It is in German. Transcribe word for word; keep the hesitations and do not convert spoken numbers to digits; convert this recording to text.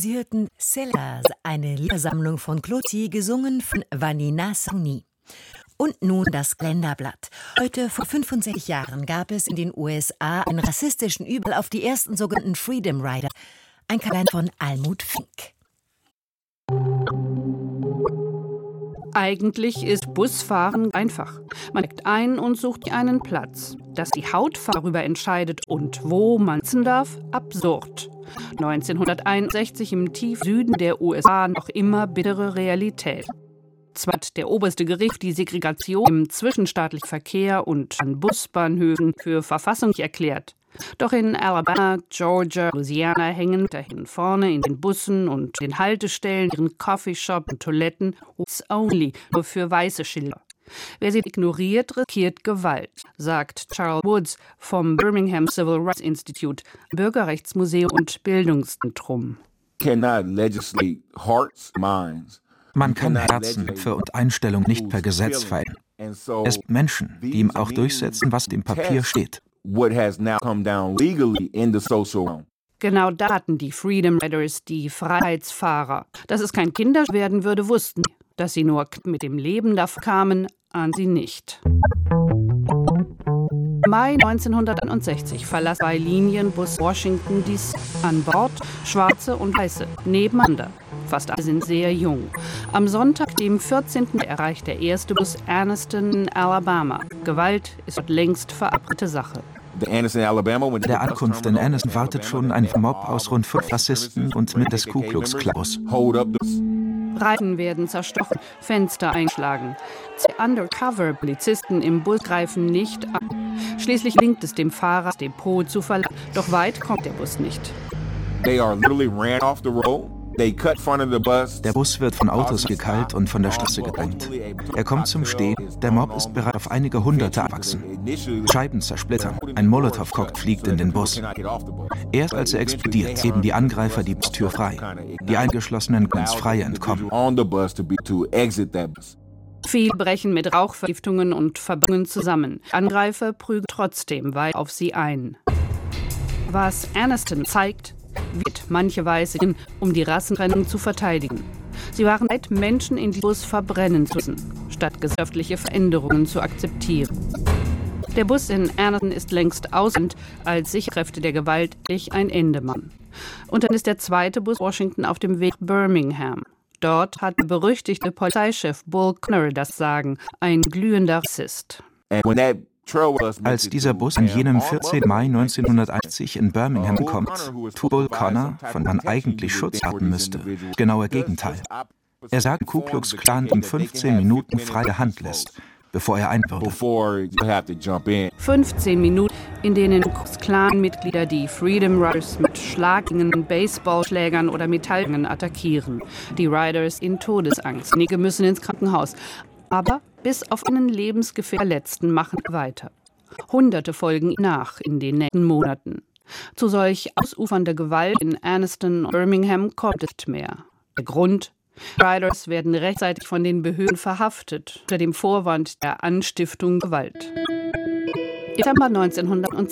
Sie Sellers, eine Liedersammlung von Cloty, gesungen von Vanina Sauni. Und nun das Kalenderblatt. Heute vor fünfundsechzig Jahren gab es in den U S A einen rassistischen Überfall auf die ersten sogenannten Freedom Rider. Ein Kalender von Almut Fink. Eigentlich ist Busfahren einfach. Man steigt ein und sucht einen Platz. Dass die Hautfarbe darüber entscheidet und wo man sitzen darf, absurd. neunzehnhunderteinundsechzig im tiefen Süden der U S A noch immer bittere Realität. Zwar hat der oberste Gericht die Segregation im zwischenstaatlichen Verkehr und an Busbahnhöfen für verfassungswidrig erklärt. Doch in Alabama, Georgia, Louisiana hängen dahin vorne in den Bussen und den Haltestellen, ihren Coffeeshop und Toiletten It's only nur für weiße Schilder. Wer sie ignoriert, riskiert Gewalt, sagt Charles Woods vom Birmingham Civil Rights Institute, Bürgerrechtsmuseum und Bildungszentrum. Man kann Herzen, Köpfe und Einstellungen nicht per Gesetz verändern. Es gibt Menschen, die ihm auch durchsetzen, was im Papier steht. Genau da hatten die Freedom Riders, die Freiheitsfahrer. Dass es kein Kinder werden würde, wussten sie. Dass sie nur mit dem Leben davon kamen, ahnen sie nicht. Mai neunzehnhunderteinundsechzig verlassen zwei Linienbus Washington D C an Bord, Schwarze und Weiße, nebeneinander. Fast alle sind sehr jung. Am Sonntag, dem vierzehnten erreicht der erste Bus Anniston, Alabama. Gewalt ist dort längst verabredete Sache. Bei der Ankunft in Anniston wartet schon ein Mob aus rund fünf Rassisten und mit des Ku Klux Klans. Reifen werden zerstochen, Fenster einschlagen. Zwei Undercover-Polizisten im Bus greifen nicht an. Schließlich gelingt es dem Fahrer, das Depot zu verlassen. Doch weit kommt der Bus nicht. Der Bus wird von Autos gekeilt und von der Straße gedrängt. Er kommt zum Stehen, der Mob ist bereit auf einige Hunderte erwachsen. Scheiben zersplittern, ein Molotow-Cocktail fliegt in den Bus. Erst als er explodiert, geben die Angreifer die Bustür frei. Die Eingeschlossenen können ins Freie entkommen. Viele brechen mit Rauchvergiftungen und Verbrennungen zusammen. Angreifer prügeln trotzdem weit auf sie ein. Was Anniston zeigt, wird manche Weiße, um die Rassentrennung zu verteidigen. Sie waren bereit, Menschen in die Bus verbrennen zu lassen, statt gesellschaftliche Veränderungen zu akzeptieren. Der Bus in Anniston ist längst aus und als Sicherheitskräfte der Gewalt ein Ende machen. Und dann ist der zweite Bus Washington auf dem Weg nach Birmingham. Dort hat der berüchtigte Polizeichef Bull Connor das Sagen, ein glühender Rassist. Als dieser Bus an jenem vierzehnten Mai neunzehnhundertachtzig in Birmingham kommt, tut Bull Connor, von man eigentlich Schutz haben müsste, genauer Gegenteil. Er sagt, Ku Klux Klan ihm fünfzehn Minuten freie Hand lässt, bevor er einwürde. fünfzehn Minuten, in denen Ku Klux Klan-Mitglieder die Freedom Riders mit Schlagringen, Baseballschlägern oder Metallringen attackieren. Die Riders in Todesangst. Einige müssen ins Krankenhaus. Aber bis auf einen lebensgefährlichen Verletzten machen weiter. Hunderte folgen nach in den nächsten Monaten. Zu solch ausufernder Gewalt in Anniston und Birmingham kommt es nicht mehr. Der Grund? Riders werden rechtzeitig von den Behörden verhaftet, unter dem Vorwand der Anstiftung Gewalt. Dezember neunzehnhundertsechzig.